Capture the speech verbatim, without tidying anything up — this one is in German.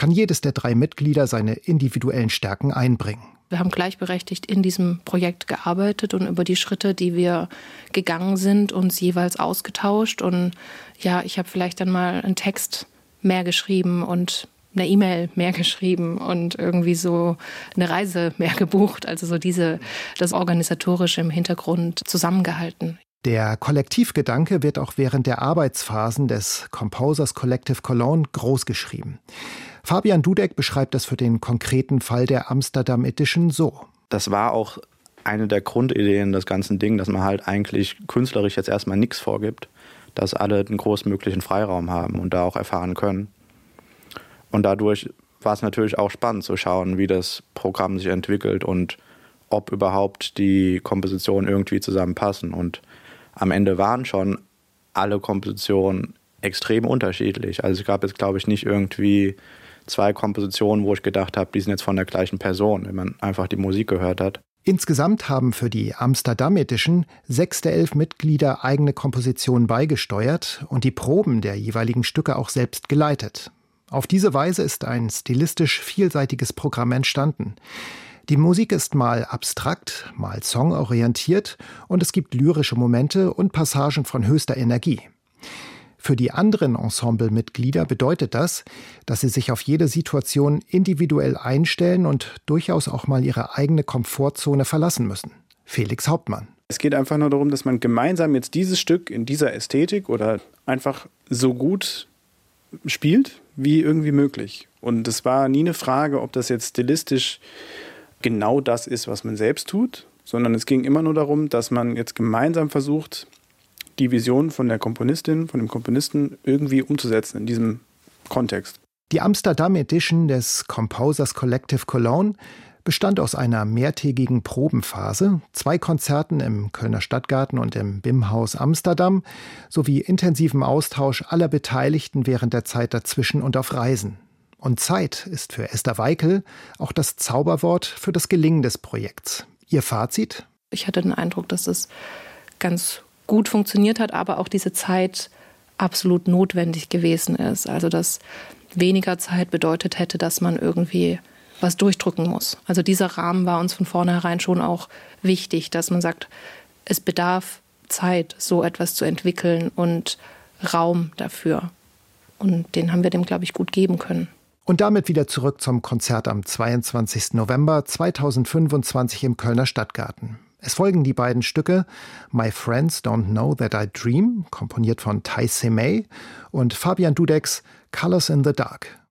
kann jedes der drei Mitglieder seine individuellen Stärken einbringen. Wir haben gleichberechtigt in diesem Projekt gearbeitet und über die Schritte, die wir gegangen sind, uns jeweils ausgetauscht. Und ja, ich habe vielleicht dann mal einen Text mehr geschrieben und eine E-Mail mehr geschrieben und irgendwie so eine Reise mehr gebucht. Also so diese, das Organisatorische im Hintergrund zusammengehalten. Der Kollektivgedanke wird auch während der Arbeitsphasen des Composers Collective Cologne großgeschrieben. Fabian Dudek beschreibt das für den konkreten Fall der Amsterdam Edition so. Das war auch eine der Grundideen des ganzen Ding, dass man halt eigentlich künstlerisch jetzt erstmal nichts vorgibt, dass alle den großmöglichen Freiraum haben und da auch erfahren können. Und dadurch war es natürlich auch spannend zu schauen, wie das Programm sich entwickelt und ob überhaupt die Kompositionen irgendwie zusammenpassen. Und am Ende waren schon alle Kompositionen extrem unterschiedlich. Also es gab jetzt, glaube ich, nicht irgendwie zwei Kompositionen, wo ich gedacht habe, die sind jetzt von der gleichen Person, wenn man einfach die Musik gehört hat. Insgesamt haben für die Amsterdam Edition sechs der elf Mitglieder eigene Kompositionen beigesteuert und die Proben der jeweiligen Stücke auch selbst geleitet. Auf diese Weise ist ein stilistisch vielseitiges Programm entstanden. Die Musik ist mal abstrakt, mal songorientiert und es gibt lyrische Momente und Passagen von höchster Energie. Für die anderen Ensemblemitglieder bedeutet das, dass sie sich auf jede Situation individuell einstellen und durchaus auch mal ihre eigene Komfortzone verlassen müssen. Felix Hauptmann. Es geht einfach nur darum, dass man gemeinsam jetzt dieses Stück in dieser Ästhetik oder einfach so gut spielt, wie irgendwie möglich. Und es war nie eine Frage, ob das jetzt stilistisch genau das ist, was man selbst tut, sondern es ging immer nur darum, dass man jetzt gemeinsam versucht, die Vision von der Komponistin, von dem Komponisten irgendwie umzusetzen in diesem Kontext. Die Amsterdam Edition des Composers Collective Cologne bestand aus einer mehrtägigen Probenphase, zwei Konzerten im Kölner Stadtgarten und im B I M-Haus Amsterdam sowie intensivem Austausch aller Beteiligten während der Zeit dazwischen und auf Reisen. Und Zeit ist für Esther Weikel auch das Zauberwort für das Gelingen des Projekts. Ihr Fazit? Ich hatte den Eindruck, dass es ganz gut funktioniert hat, aber auch diese Zeit absolut notwendig gewesen ist. Also dass weniger Zeit bedeutet hätte, dass man irgendwie was durchdrücken muss. Also dieser Rahmen war uns von vornherein schon auch wichtig, dass man sagt, es bedarf Zeit, so etwas zu entwickeln und Raum dafür. Und den haben wir dem, glaube ich, gut geben können. Und damit wieder zurück zum Konzert am zweiundzwanzigsten November zweitausendfünfundzwanzig im Kölner Stadtgarten. Es folgen die beiden Stücke My Friends Don't Know That I Dream, komponiert von Tai Semei, und Fabian Dudeks Colors in the Dark.